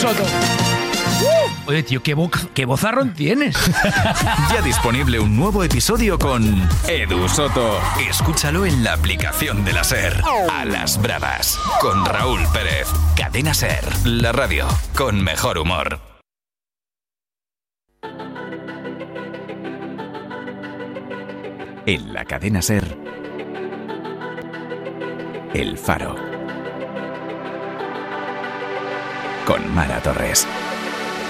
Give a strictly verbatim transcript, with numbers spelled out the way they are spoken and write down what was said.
Soto. Uh, oye, tío, ¿qué, bo- qué vozarrón tienes? Ya disponible un nuevo episodio con Edu Soto. Escúchalo en la aplicación de la SER. A las bravas, con Raúl Pérez. Cadena SER, la radio con mejor humor. En la cadena SER, El Faro. Con Mara Torres.